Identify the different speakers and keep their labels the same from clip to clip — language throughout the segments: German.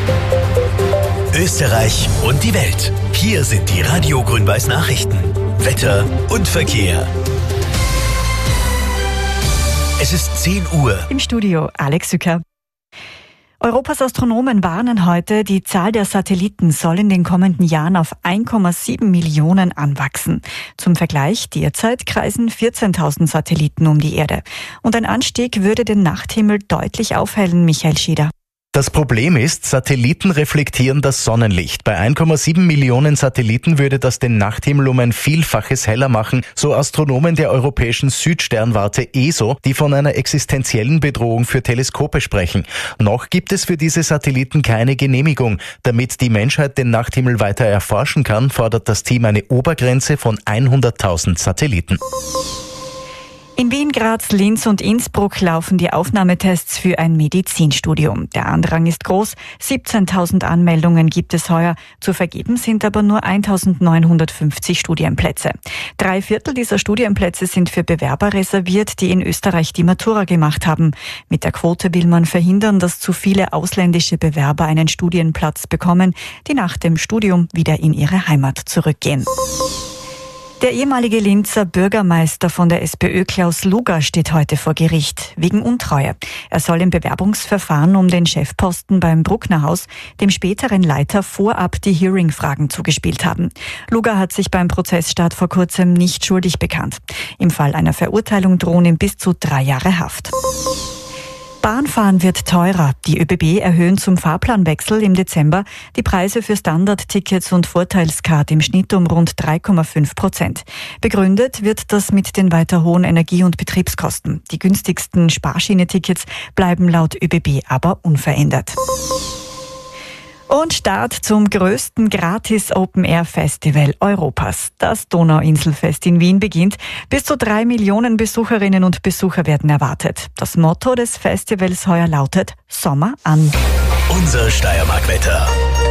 Speaker 1: Österreich und die Welt. Hier sind die Radio Grün-Weiß Nachrichten. Wetter und Verkehr. Es ist 10 Uhr.
Speaker 2: Im Studio Alex Sücker. Europas Astronomen warnen heute, die Zahl der Satelliten soll in den kommenden Jahren auf 1,7 Millionen anwachsen. Zum Vergleich, derzeit kreisen 14.000 Satelliten um die Erde. Und ein Anstieg würde den Nachthimmel deutlich aufhellen, Michael Schieder.
Speaker 3: Das Problem ist, Satelliten reflektieren das Sonnenlicht. Bei 1,7 Millionen Satelliten würde das den Nachthimmel um ein Vielfaches heller machen, so Astronomen der Europäischen Südsternwarte ESO, die von einer existenziellen Bedrohung für Teleskope sprechen. Noch gibt es für diese Satelliten keine Genehmigung. Damit die Menschheit den Nachthimmel weiter erforschen kann, fordert das Team eine Obergrenze von 100.000 Satelliten.
Speaker 2: In Wien, Graz, Linz und Innsbruck laufen die Aufnahmetests für ein Medizinstudium. Der Andrang ist groß, 17.000 Anmeldungen gibt es heuer. Zu vergeben sind aber nur 1.950 Studienplätze. 3/4 dieser Studienplätze sind für Bewerber reserviert, die in Österreich die Matura gemacht haben. Mit der Quote will man verhindern, dass zu viele ausländische Bewerber einen Studienplatz bekommen, die nach dem Studium wieder in ihre Heimat zurückgehen. Der ehemalige Linzer Bürgermeister von der SPÖ Klaus Luger steht heute vor Gericht, wegen Untreue. Er soll im Bewerbungsverfahren um den Chefposten beim Brucknerhaus dem späteren Leiter vorab die Hearing-Fragen zugespielt haben. Luger hat sich beim Prozessstart vor kurzem nicht schuldig bekannt. Im Fall einer Verurteilung drohen ihm bis zu 3 Jahre Haft. Bahnfahren wird teurer. Die ÖBB erhöhen zum Fahrplanwechsel im Dezember die Preise für Standardtickets und Vorteilscard im Schnitt um rund 3,5%. Begründet wird das mit den weiter hohen Energie- und Betriebskosten. Die günstigsten Sparschiene-Tickets bleiben laut ÖBB aber unverändert. Und Start zum größten Gratis-Open-Air-Festival Europas. Das Donauinselfest in Wien beginnt. Bis zu 3 Millionen Besucherinnen und Besucher werden erwartet. Das Motto des Festivals heuer lautet Sommer an.
Speaker 1: Unser Steiermark-Wetter.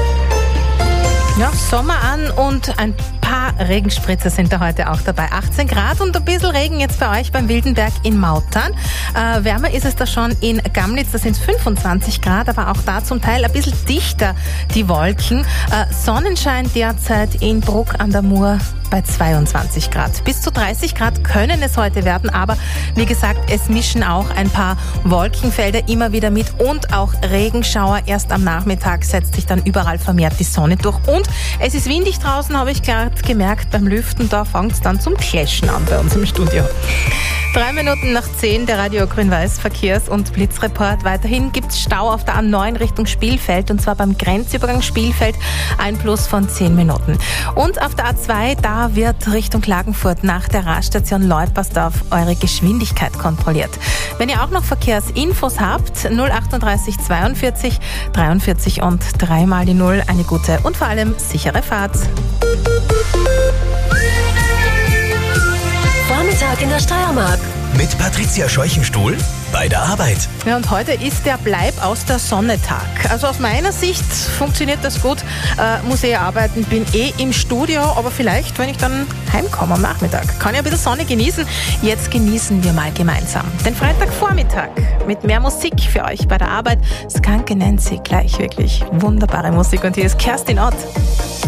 Speaker 4: Ja, Sommer an und ein paar Regenspritzer sind da heute auch dabei. 18 Grad und ein bisschen Regen jetzt bei euch beim Wildenberg in Mautern. Wärmer ist es da schon in Gamnitz, da sind es 25 Grad, aber auch da zum Teil ein bisschen dichter die Wolken. Sonnenschein derzeit in Bruck an der Mur bei 22 Grad. Bis zu 30 Grad können es heute werden, aber wie gesagt, es mischen auch ein paar Wolkenfelder immer wieder mit und auch Regenschauer. Erst am Nachmittag setzt sich dann überall vermehrt die Sonne durch und es ist windig draußen, habe ich gerade gemerkt beim Lüften, da fängt es dann zum Clashen an bei uns im Studio. 3 Minuten nach 10, der Radio Grün-Weiß Verkehrs- und Blitzreport. Weiterhin gibt es Stau auf der A9 Richtung Spielfeld und zwar beim Grenzübergang Spielfeld, ein Plus von 10 Minuten. Und auf der A2, da wird Richtung Klagenfurt nach der Raststation Leupersdorf eure Geschwindigkeit kontrolliert. Wenn ihr auch noch Verkehrsinfos habt, 038 42 43 und 3 mal die 0, eine gute und vor allem sichere Fahrt.
Speaker 5: Vormittag in der Steiermark.
Speaker 1: Mit Patricia Scheuchenstuhl bei der Arbeit.
Speaker 4: Ja, und heute ist der Bleib aus der Sonne-Tag. Also aus meiner Sicht funktioniert das gut. Muss arbeiten, bin im Studio, aber vielleicht, wenn ich dann heimkomme am Nachmittag, kann ich ein bisschen Sonne genießen. Jetzt genießen wir mal gemeinsam den Freitagvormittag mit mehr Musik für euch bei der Arbeit. Skanke Nancy, gleich wirklich wunderbare Musik. Und hier ist Kerstin Ott.